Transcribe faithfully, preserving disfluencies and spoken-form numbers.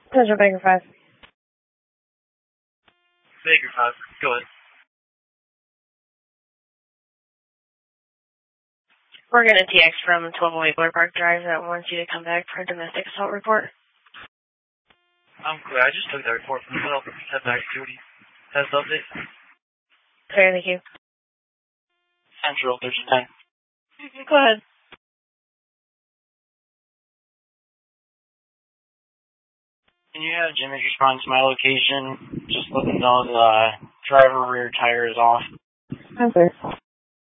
Central Baker five. Baker five, go ahead. We're going to T X from twelve oh eight Blair Park Drive that wants you to come back for a domestic assault report. I'm clear. I just took that report from the well. Head back to duty. Has the update. Okay, thank you. Central, there's ten. Go ahead. Can you have Jimmy respond to my location? Just let them know the uh, driver rear tire is off. I'm clear.